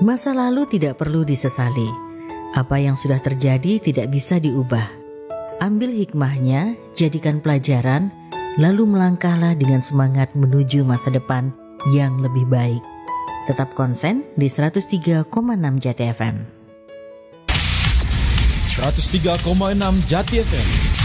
Masa lalu tidak perlu disesali. Apa yang sudah terjadi tidak bisa diubah. Ambil hikmahnya, jadikan pelajaran, lalu melangkahlah dengan semangat menuju masa depan yang lebih baik. Tetap konsen di 103,6 Jati FM. 103,6 Jati FM.